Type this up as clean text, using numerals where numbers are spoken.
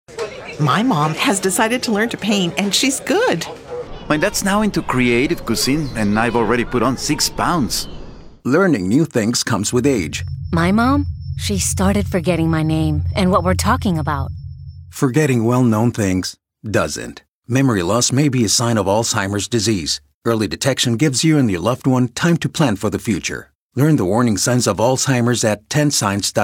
My mom has decided to learn to paint, and she's good. My dad's now into creative cuisine, and I've already put on 6 pounds. Learning new things comes with age. My mom, she started forgetting my name and what we're talking about. Forgetting well-known things doesn't. Memory loss may be a sign of Alzheimer's disease. Early detection gives you and your loved one time to plan for the future. Learn the warning signs of Alzheimer's at 10signs.org.